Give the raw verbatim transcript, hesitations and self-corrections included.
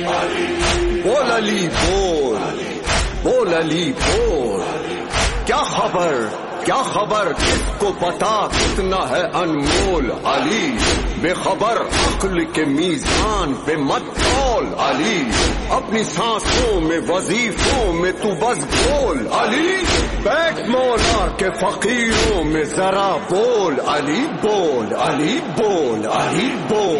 बोल अली बोल, बोल अली बोल, क्या खबर क्या खबर किसको पता कितना है अनमोल अली। बेखबर अक्ल के मीजान पे मत तौल अली, अपनी सांसों में वजीफों में तू बस बोल अली। बैठ मौला के फकीरों में जरा बोल अली, बोल अली बोल अली बोल।